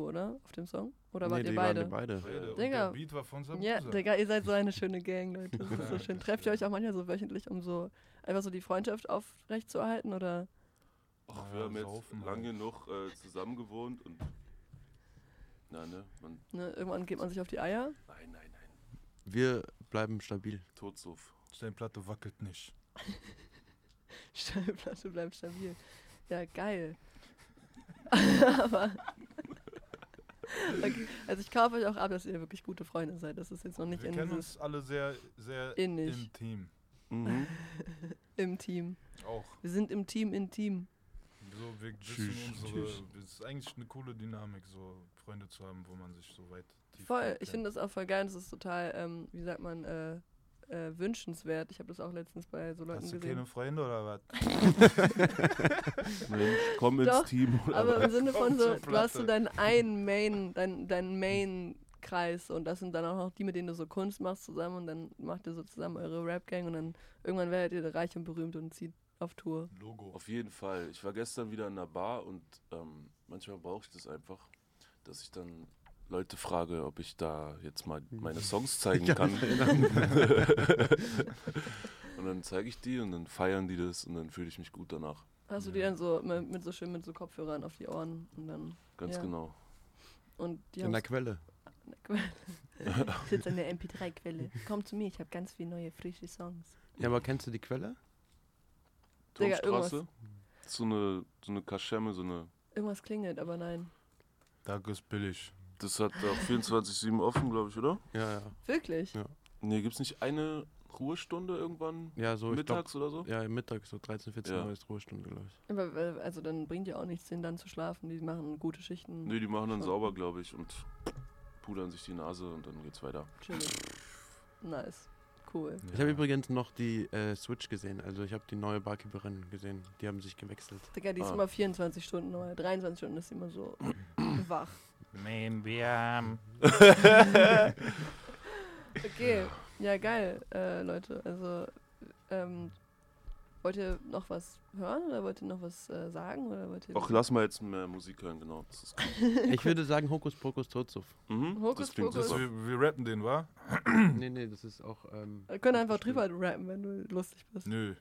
oder? Auf dem Song? Oder wart Nee, ihr die beide? waren die beide. Und Digga. der Beat war von Sabusa. Ja, Digga, ihr seid so eine schöne Gang, Leute. Das ist so schön. Trefft ihr euch auch manchmal so wöchentlich, um so einfach so die Freundschaft aufrechtzuerhalten, oder? Ach, wir haben jetzt saufen lange halt. genug zusammen gewohnt und Ne, irgendwann geht man sich auf die Eier. nein, Wir bleiben stabil. Todsuff. Steinplatte wackelt nicht. Stahlplatte bleibt stabil. Ja, geil. Aber okay, also ich kaufe euch auch ab, dass ihr wirklich gute Freunde seid. Das ist jetzt noch nicht Wir in kennen dieses uns alle sehr, sehr innig intim. Mhm. im Team. Auch. Wir sind im Team intim. So, wir wissen Tschüss. es ist eigentlich eine coole Dynamik, so Freunde zu haben, wo man sich so weit tief Voll. kennt. Ich finde das auch voll geil. Das ist total, wie sagt man, wünschenswert. Ich habe das auch letztens bei so Leuten Hast du gesehen. keine Freunde oder was? Mensch, komm ins Doch, Team. Aber im Sinne von Komm so, zur du hast so Platte. deinen einen Main, deinen Main-Kreis und das sind dann auch noch die, mit denen du so Kunst machst zusammen und dann macht ihr so zusammen eure Rap-Gang und dann irgendwann werdet ihr reich und berühmt und zieht auf Tour. Logo. Auf jeden Fall. Ich war gestern wieder in einer Bar und manchmal brauche ich das einfach, dass ich dann Leute frage, ob ich da jetzt mal meine Songs zeigen kann. Und dann zeige ich die und dann feiern die das und dann fühle ich mich gut danach. Hast du die dann so mit so Kopfhörern auf die Ohren und dann Ganz Ja. genau. und die In haben der Quelle. ich sitze an der MP3-Quelle. Komm zu mir, ich habe ganz viele neue, frische Songs. Ja, aber kennst du die Quelle? Digga, Turmstraße. So eine Kaschemme, so eine. Irgendwas klingelt, aber nein. Da ist billig. Das hat auch 24/7 offen, glaube ich, oder? Ja, ja. Wirklich? Ja. Nee, gibt's nicht eine Ruhestunde irgendwann? Ja, so Mittags oder so? Ich glaub, ja, mittags, so 13, 14 Ja. Uhr ist Ruhestunde, glaube ich. Aber, also dann bringt ja auch nichts, denen dann zu schlafen. Die machen gute Schichten. Nee, die machen dann Schon. sauber, glaube ich, und pudern sich die Nase und dann geht's weiter. Chillig. Nice. Cool. Ich habe übrigens noch die Switch gesehen, also ich habe die neue Barkeeperin gesehen, die haben sich gewechselt. Digga, die ist Ah. immer 24 Stunden neu. 23 Stunden ist sie immer so wach. Okay, ja geil, Leute. Also, wollt ihr noch was hören oder wollt ihr noch was sagen? Oder wollt ihr Ach, lass mal jetzt mehr Musik hören, genau. Das ist gut. Ich würde sagen Hokus Pokus Totsuff. Hokus Das klingt Pokus. super. wir rappen den, wa? Nee, das ist auch... Wir können einfach drüber rappen, wenn du lustig bist. Nö.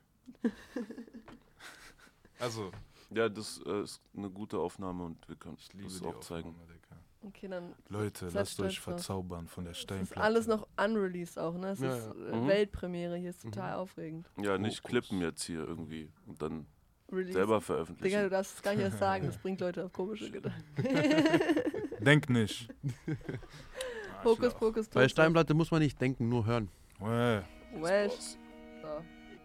Also, Ja, das ist eine gute Aufnahme und wir können ich liebe das die auch zeigen. Aufnahme, Digga. Okay, dann Leute, Seid lasst euch stolz drauf. verzaubern von der ist Steinplatte. alles noch unreleased auch, ne? Es Ja, ist ja. Mhm. Weltpremiere, hier ist total aufregend. Ja, nicht Fokus. klippen jetzt hier irgendwie und dann Release. selber Digga, veröffentlichen. du darfst es gar nicht erst sagen, das bringt Leute auf komische Gedanken. Denk nicht. Hokus Pokus Bei Totsuff. Steinplatte muss man nicht denken, nur hören. Wesh. So.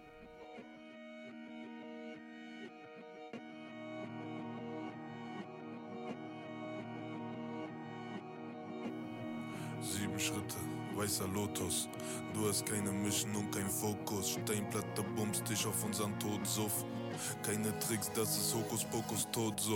Sieben Schritte, weißer Lotus. Du hast keine Mission und kein Fokus. Steinplatte bumst dich auf unseren Totensuff. Keine Tricks, das ist Hokus Pokus Totsuff.